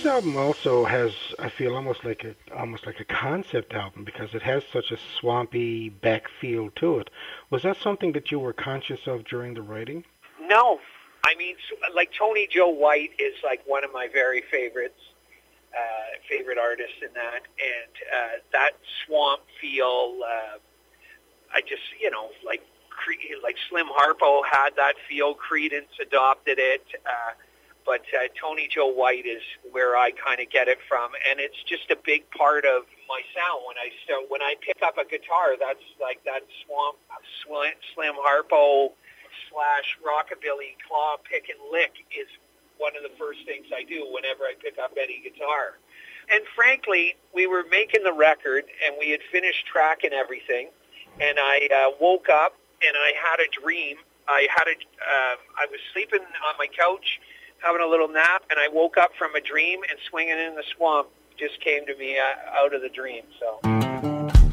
This album also has, I feel, almost like a concept album because it has such a swampy back feel to it. Was that something that you were conscious of during the writing? No, I mean, like Tony Joe White is like one of my very favorites, favorite artists in that, and that swamp feel. I just, like Slim Harpo had that feel. Creedence adopted it. But Tony Joe White is where I kind of get it from, and it's just a big part of my sound. When I pick up a guitar, that's like that swamp, Slim Harpo / rockabilly claw pick and lick is one of the first things I do whenever I pick up any guitar. And frankly, we were making the record, and we had finished tracking everything, and I woke up and I had a dream. I was sleeping on my couch, having a little nap, and I woke up from a dream, and Swinging in the Swamp just came to me out of the dream. So.